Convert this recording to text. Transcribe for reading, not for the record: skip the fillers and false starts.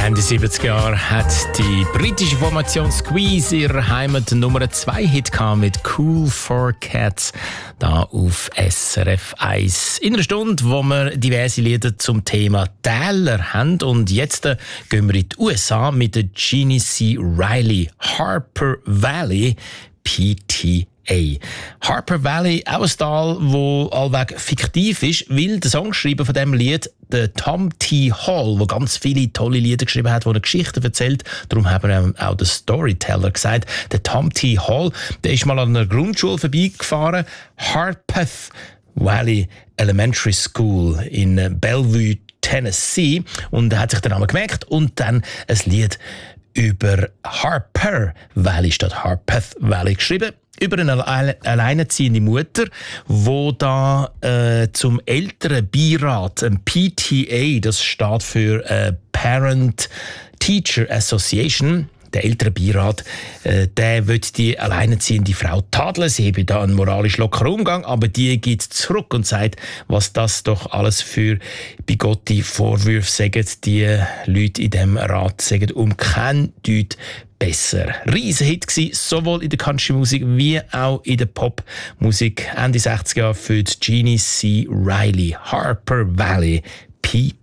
Ende 70er Jahre hat die britische Formation Squeeze ihre Heimat Nummer 2 Hit mit Cool for Cats da auf SRF 1. In einer Stunde, wo wir diverse Lieder zum Thema Täler haben. Und jetzt gehen wir in die USA mit der Jeannie C. Riley, Harper Valley, PTA. Harper Valley, auch ein Tal, wo allweg fiktiv ist, weil der Songschreiber von diesem Lied, der Tom T. Hall, der ganz viele tolle Lieder geschrieben hat, wo er Geschichten erzählt, darum haben wir auch den Storyteller gesagt, der Tom T. Hall, der ist mal an einer Grundschule vorbeigefahren, Harpeth Valley Elementary School in Bellevue, Tennessee, und er hat sich den Namen gemerkt und dann ein Lied über Harper Valley statt Harpeth Valley geschrieben. Über eine alleinerziehende Mutter, wo da zum Elternbeirat, PTA, das steht für Parent Teacher Association, der Elternbeirat, der will die alleinerziehende Frau tadeln. Sie habe da einen moralisch lockeren Umgang, aber die geht zurück und sagt, was das doch alles für bigotte Vorwürfe sagen. Die Leute in diesem Rat sagen kein Deut besser. Riesenhit gsi, sowohl in der Country-Musik wie auch in der Pop-Musik Ende 60er Jahre für Jeannie C. Riley, Harper Valley, PTA.